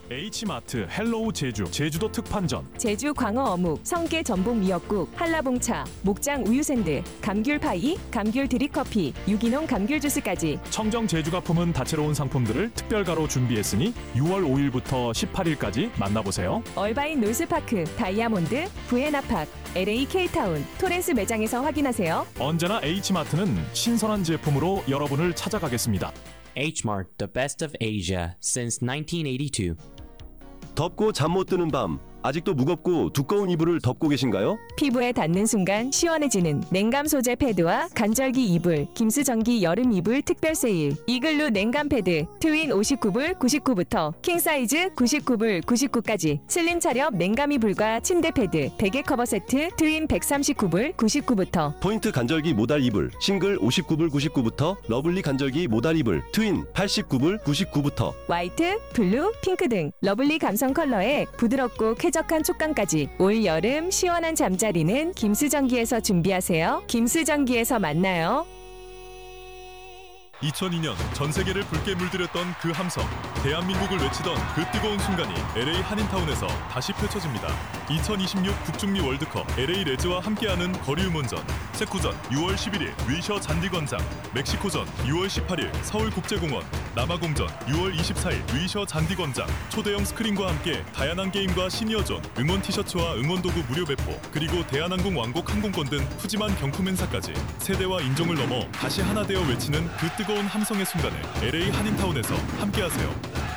H마트 헬로우 제주 제주도 특판전. 제주 광어 어묵, 성게 전복 미역국, 한라봉차, 목장 우유 샌드, 감귤 파이, 감귤 드립커피, 유기농 감귤 주스까지. 청정 제주가 품은 다채로운 상품들을 특별가로 준비했으니 6월 5일부터 18일까지 만나보세요. 얼바인 놀스파크, 다이아몬드, 부에나팍, LA K타운, 토렌스 매장에서 확인하세요. 언제나 H마트는 신선한 제품으로 여러분을 찾아가겠습니다. H-Mart, the best of Asia since 1982. 덥고 잠 못 드는 밤, 아직도 무겁고 두꺼운 이불을 덮고 계신가요? 피부에 닿는 순간 시원해지는 냉감 소재 패드와 간절기 이불, 김수전기 여름 이불 특별 세일. 이글루 냉감 패드 트윈 59불 99부터 킹 사이즈 99불 99까지. 슬림 차렵 냉감 이불과 침대 패드, 베개 커버 세트 트윈 139불 99부터. 포인트 간절기 모달 이불 싱글 59불 99부터 러블리 간절기 모달 이불 트윈 89불 99부터. 화이트, 블루, 핑크 등 러블리 감성 컬러에 부드럽고 쾌적한 촉감까지. 올 여름 시원한 잠자리는 김수전기에서 준비하세요. 김수전기에서 만나요. 2002년 전 세계를 붉게 물들였던 그 함성, 대한민국을 외치던 그 뜨거운 순간이 LA 한인타운에서 다시 펼쳐집니다. 2026 북중미 월드컵 LA 레즈와 함께하는 거리응원전, 세쿠전 6월 11일 위셔 잔디광장, 멕시코전 6월 18일 서울국제공원, 남아공전 6월 24일 위셔 잔디광장. 초대형 스크린과 함께 다양한 게임과 시니어존, 응원 티셔츠와 응원 도구 무료 배포, 그리고 대한항공 왕복 항공권 등 푸짐한 경품 행사까지. 세대와 인종을 넘어 다시 하나 되어 외치는 그 뜨거운 함성의 순간을 LA 한인타운에서 함께하세요.